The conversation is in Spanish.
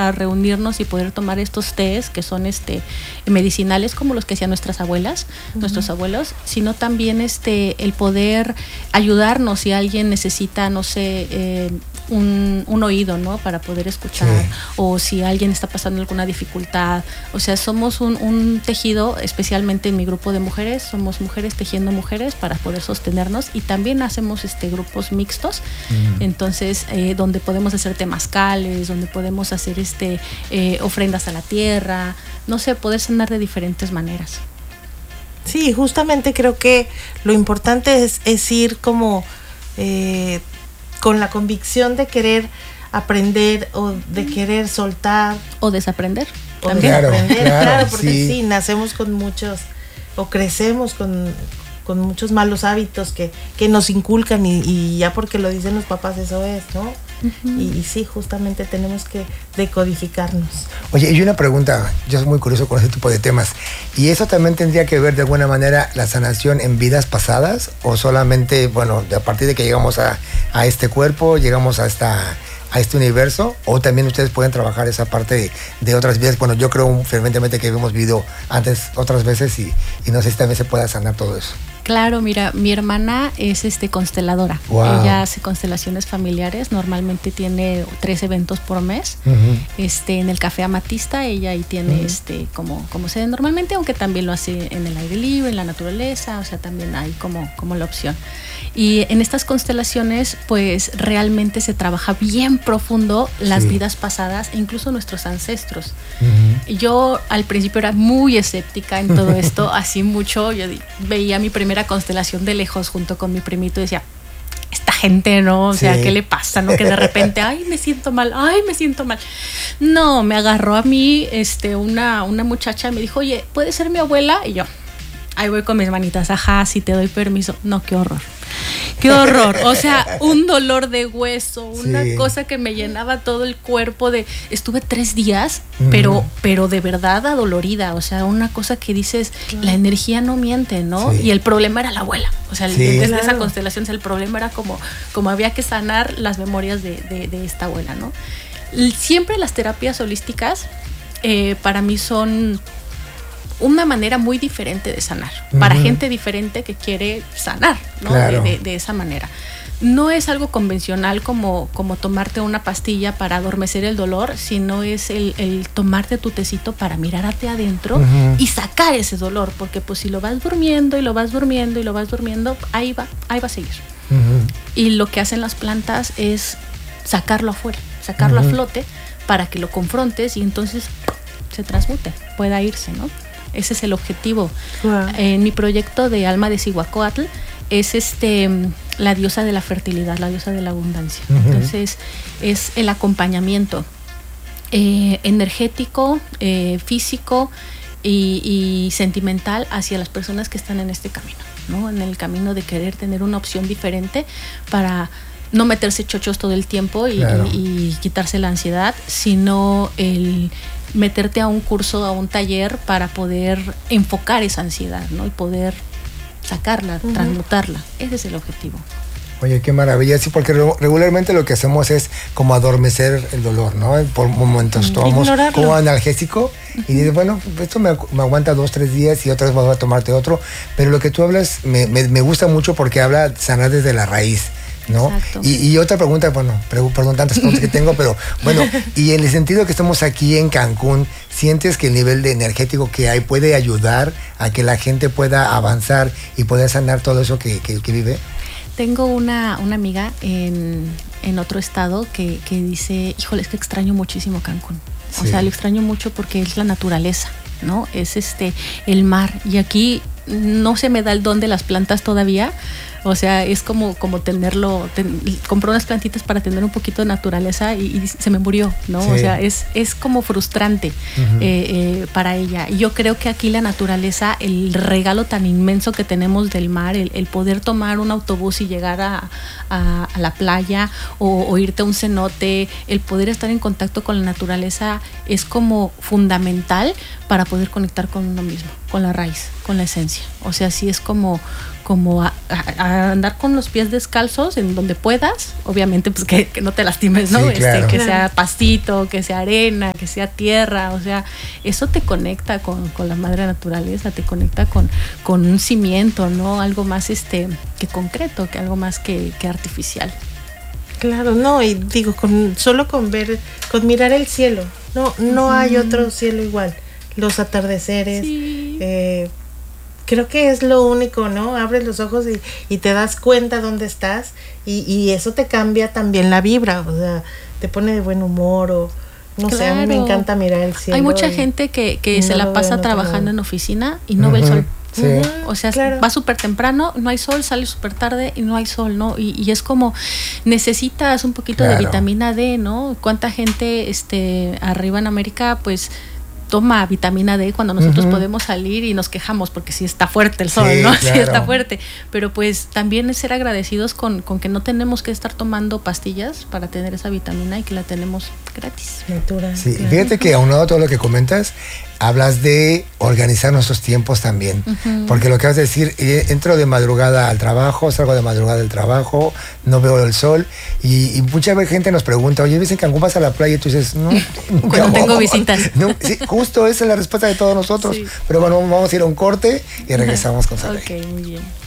para reunirnos y poder tomar estos tés que son medicinales, como los que hacían nuestras abuelas, nuestros abuelos, sino también el poder ayudarnos si alguien necesita, no sé, un oído, ¿no? Para poder escuchar, o si alguien está pasando alguna dificultad. O sea, somos un tejido, especialmente en mi grupo de mujeres, somos mujeres tejiendo mujeres para poder sostenernos, y también hacemos grupos mixtos, entonces donde podemos hacer temazcales, donde podemos hacer ofrendas a la tierra, no sé, poder sanar de diferentes maneras. Sí, justamente creo que lo importante es ir como con la convicción de querer aprender, o de querer soltar, o desaprender. También claro, porque sí, nacemos con muchos, o crecemos con muchos malos hábitos que nos inculcan, y ya porque lo dicen los papás eso es, ¿no? Y sí, justamente tenemos que decodificarnos. Oye, y una pregunta, yo soy muy curioso con ese tipo de temas, ¿y eso también tendría que ver de alguna manera la sanación en vidas pasadas, o solamente, bueno, a partir de que llegamos a este cuerpo, llegamos a este universo, o también ustedes pueden trabajar esa parte de otras vidas? Bueno, yo creo fervientemente que hemos vivido antes otras veces, y no sé si también se pueda sanar todo eso. Claro, mira, mi hermana es consteladora. Wow. Ella hace constelaciones familiares, normalmente tiene 3 eventos por mes. En el Café Amatista, ella ahí tiene como sede normalmente, aunque también lo hace en el aire libre, en la naturaleza, o sea, también hay como la opción. Y en estas constelaciones, pues realmente se trabaja bien profundo las vidas pasadas e incluso nuestros ancestros. Yo al principio era muy escéptica en todo esto, así mucho. Yo veía mi primera constelación de lejos junto con mi primito y decía, esta gente, ¿no? O sea, ¿qué le pasa, no? Que de repente, ay, me siento mal. No, me agarró a mí una muchacha y me dijo, oye, ¿puede ser mi abuela? Y yo, ahí voy con mis manitas, ajá, si te doy permiso. No, qué horror. Qué horror, o sea, un dolor de hueso, una cosa que me llenaba todo el cuerpo. Estuve 3 días, pero de verdad adolorida, o sea, una cosa que dices, la energía no miente, ¿no? Y el problema era la abuela, o sea, desde esa constelación, el problema era como había que sanar las memorias de esta abuela, ¿no? Siempre las terapias holísticas para mí son una manera muy diferente de sanar, para gente diferente que quiere sanar, ¿no? Claro. De esa manera. No es algo convencional como tomarte una pastilla para adormecer el dolor, sino es el tomarte tu tecito para mirar hacia adentro y sacar ese dolor, porque pues si lo vas durmiendo y lo vas durmiendo y lo vas durmiendo, ahí va a seguir. Y lo que hacen las plantas es sacarlo afuera, sacarlo a flote, para que lo confrontes y entonces se transmute, pueda irse, ¿no? Ese es el objetivo. Wow. En mi proyecto de Alma de Zihuacóatl es la diosa de la fertilidad, la diosa de la abundancia. Entonces es el acompañamiento energético, físico y sentimental hacia las personas que están en este camino, ¿no? En el camino de querer tener una opción diferente para no meterse chochos todo el tiempo y quitarse la ansiedad, sino el meterte a un curso, a un taller para poder enfocar esa ansiedad, ¿no? Y poder sacarla, transmutarla. Ese es el objetivo. Oye, qué maravilla, sí, porque regularmente lo que hacemos es como adormecer el dolor, ¿no? Por momentos tomamos como analgésico y dices, bueno, esto me aguanta 2-3 días y otra vez voy a tomarte otro, pero lo que tú hablas me gusta mucho porque habla de sanar desde la raíz, ¿no? Y otra pregunta, bueno, perdón, tantas preguntas que tengo, pero bueno, y en el sentido que estamos aquí en Cancún, ¿sientes que el nivel de energético que hay puede ayudar a que la gente pueda avanzar y poder sanar todo eso que vive? Tengo una amiga en otro estado que dice, híjole, es que extraño muchísimo Cancún. O sea, lo extraño mucho porque es la naturaleza, ¿no? Es el mar. Y aquí no se me da el don de las plantas todavía. O sea, es como tenerlo, compré unas plantitas para tener un poquito de naturaleza y se me murió, ¿no? Sí. O sea, es como frustrante para ella. Y yo creo que aquí la naturaleza, el regalo tan inmenso que tenemos del mar, el poder tomar un autobús y llegar a la playa o irte a un cenote, el poder estar en contacto con la naturaleza es como fundamental para poder conectar con uno mismo, con la raíz, con la esencia. O sea, sí es como a andar con los pies descalzos en donde puedas, obviamente pues que no te lastimes, ¿no? Sí, claro. Que sea pastito, que sea arena, que sea tierra, o sea, eso te conecta con la madre naturaleza, te conecta con un cimiento, ¿no? Algo más que concreto, que algo más que artificial. Claro, no, y digo, solo con mirar el cielo, no hay otro cielo igual. Los atardeceres, sí. Creo que es lo único, ¿no? Abres los ojos y te das cuenta dónde estás y eso te cambia también la vibra, o sea, te pone de buen humor o no sé, a mí me encanta mirar el cielo. Hay mucha gente que se la pasa trabajando en oficina y no ve el sol. Sí. O sea, va súper temprano, no hay sol, sale súper tarde y no hay sol, ¿no? Y es como, necesitas un poquito de vitamina D, ¿no? ¿Cuánta gente arriba en América, pues, toma vitamina D cuando nosotros podemos salir y nos quejamos porque sí está fuerte el sol, ¿no? Claro. Sí está fuerte. Pero pues también es ser agradecidos con que no tenemos que estar tomando pastillas para tener esa vitamina y que la tenemos gratis. Natural. Sí, claro. Fíjate que aunado a todo lo que comentas, hablas de organizar nuestros tiempos también, porque lo que vas a decir, entro de madrugada al trabajo, salgo de madrugada del trabajo, no veo el sol, y mucha gente nos pregunta, oye, ¿ves en Cancún vas a la playa? Y tú dices, no, cuando tengo visitas. No, sí, justo esa es la respuesta de todos nosotros, pero bueno, vamos a ir a un corte y regresamos con Saraí. Ok, muy bien.